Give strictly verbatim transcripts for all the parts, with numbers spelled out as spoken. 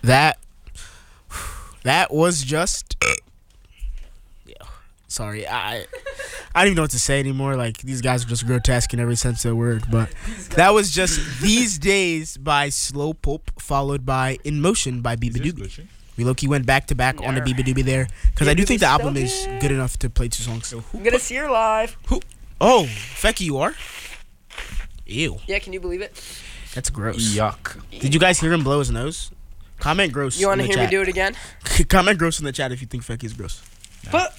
That that was just. Yeah, sorry, I I don't even know what to say anymore. Like these guys are just grotesque in every sense of the word. But that was just These Days by Slow Pulp, followed by In Motion by Biba Doobie. We low-key went back to back on a Biba Doobie there because I do think the album is good enough to play two songs. I'm gonna see her live. Who? Oh, Fecky, you are? Ew. Yeah, can you believe it? That's gross. Yuck. Did you guys hear him blow his nose? Comment gross. You want in to the hear chat. me do it again? Comment gross in the chat if you think Fecky's gross. But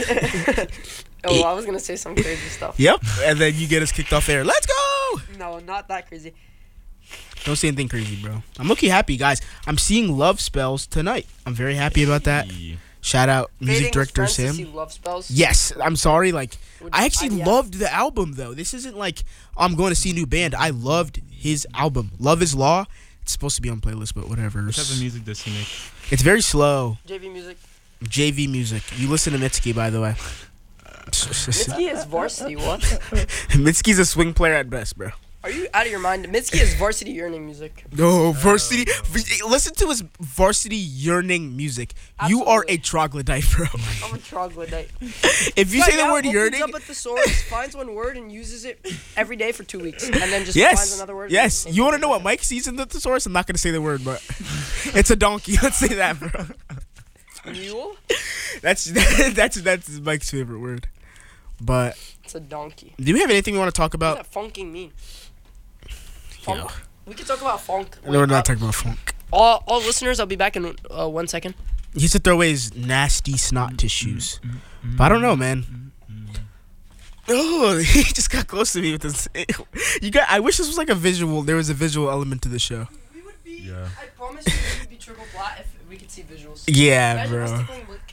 oh, I was gonna say some crazy stuff. Yep. And then you get us kicked off air. Let's go. No, not that crazy. Don't say anything crazy, bro. I'm looking happy, guys. I'm seeing love spells tonight. I'm very happy about that. Shout out music director Sam. See love spells? Yes, I'm sorry. Like, Would I actually I, yeah. loved the album though. This isn't like oh, I'm going to see a new band. I loved his album. Love is Law. It's supposed to be on playlist, but whatever. What type of music does he make? It's very slow. J V music. J V music. You listen to Mitski, by the way. Mitski is varsity. What? Mitski's a swing player at best, bro. Are you out of your mind? Mitski is varsity yearning music. No, varsity. Listen to his varsity yearning music. You are a troglodyte, bro. I'm a troglodyte. If you say the word yearning, opens up a thesaurus, finds one word and uses it every day for two weeks, and then just yes, finds another word. yes. You want to know what Mike sees in the thesaurus? I'm not gonna say the word, but it's a donkey. Let's say that, bro. Mule? That's that's that's Mike's favorite word. But it's a donkey. Do we have anything we want to talk What about? does that funking mean? Funk? Yo. We can talk about funk. No, we're not uh, talking about funk. All, all listeners, I'll be back in uh, one second. He used to throw away his nasty snot tissues. But I don't know, man. Oh, he just got close to me with this. You got. I wish this was like a visual. There was a visual element to the show. We would be. Yeah. I promise you, we would be triple flat if we could see visuals. Yeah, Imagine us bro. tickling Blake.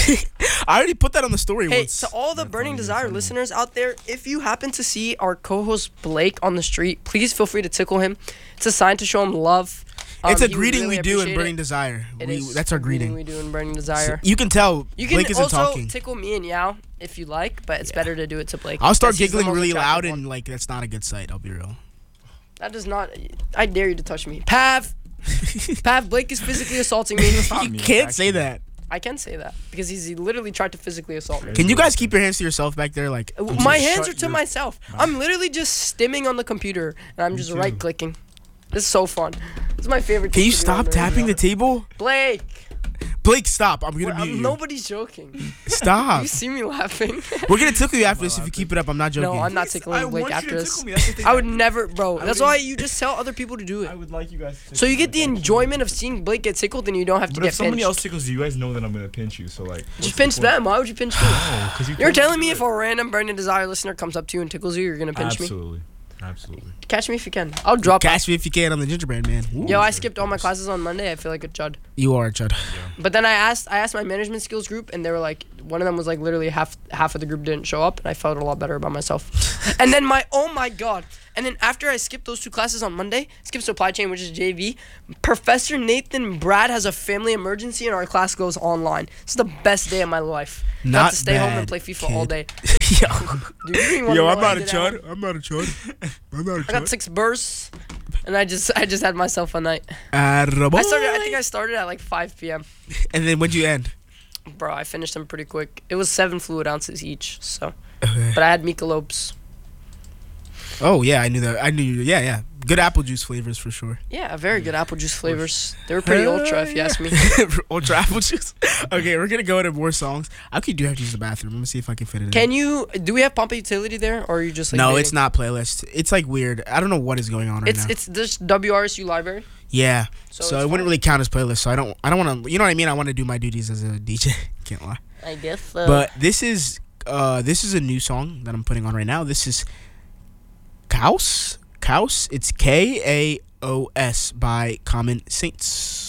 I already put that on the story Hey, once. to all the Burning Desire listeners out there, if you happen to see our co-host Blake on the street, please feel free to tickle him. It's a sign to show him love. Um, It's a he would greeting really we do in appreciate Burning it. Desire. It We, is that's our a greeting greeting. we do in Burning Desire. You can tell You can Blake isn't also talking. tickle me and Yao if you like, but it's better to do it to Blake. I'll start because he's the giggling most really attractive loud one. and like that's not a good sight. I'll be real. That does not. I dare you to touch me, Pav. Pav, Blake is physically assaulting me. You can't say that. I can say that because he's he literally tried to physically assault me. Can you guys keep your hands to yourself back there? Like My hands are to myself. I'm literally just stimming on the computer and I'm just right clicking. This is so fun. This is my favorite. Can thing you to do stop on the tapping the radio. table? Blake? Blake, stop. I'm gonna Well, mute I'm- you. nobody's joking. Stop. You see me laughing? We're gonna tickle you after this if you keep it up. I'm not joking. No, I'm not I tickling Blake want you after to this. tickle me. That's the thing. I would never, bro. I That's would- why you just tell other people to do I it. would like you guys to So you tickle get the me. Thank you. enjoyment of seeing Blake get tickled and you don't have to But get if somebody pinched. else tickles you, you guys know that I'm gonna pinch you. So like, what's Just the pinch point? them. Why would you pinch me? Oh, 'cause you You're told me telling to me do if it. a random Burning Desire listener comes up to you and tickles you, you're gonna pinch me? Absolutely, absolutely. Catch me if you can. I'll drop it. Catch me if you can on the gingerbread man. Ooh. Yo, I skipped all my classes on Monday. I feel like a chud. You are a chud. But then I asked, I asked my management skills group, and they were like, one of them was like literally half half of the group didn't show up, and I felt a lot better about myself. And then my, oh my god. And then after I skipped those two classes on Monday, skipped supply chain, which is J V, Professor Nathan Brad has a family emergency, and our class goes online. This is the best day of my life. Got Not to stay home and bad, play FIFA kid. all day. Yo, Dude, you even wanna yo, know I'm what I not a did at home? chud. I'm not a chud. I'm not a I got chud. six bursts, and I just I just had myself a night. Attaboy. I started. I think I started at like five p.m. And then when'd you end? Bro, I finished them pretty quick. It was seven fluid ounces each, so. Okay. But I had Michelob's. Oh yeah, I knew that. I knew. You, yeah, yeah. Good apple juice flavors for sure. Yeah, very good apple juice flavors. They were pretty ultra, if you ask me. Ultra apple juice. Okay, we're gonna go into more songs. I actually do have to use the bathroom. Let me see if I can fit it in. Can you? Do we have Pump Utility there, or are you just like? No, dating? it's not playlist. It's like weird. I don't know what is going on right It's now. it's just W R S U library. Yeah. So So, it's it wouldn't fine. really count as playlist. So I don't. I don't want to. You know what I mean? I want to do my duties as a D J. Can't lie. I guess so. But this is uh this is a new song that I'm putting on right now. This is Kaos. Kaos. It's K A O S by Common Saints.